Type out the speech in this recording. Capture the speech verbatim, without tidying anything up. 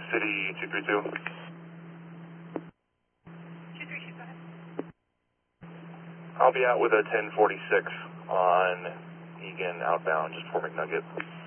City two three two. two three two, go ahead. I'll be out with a ten forty-six on Egan outbound just for McNugget.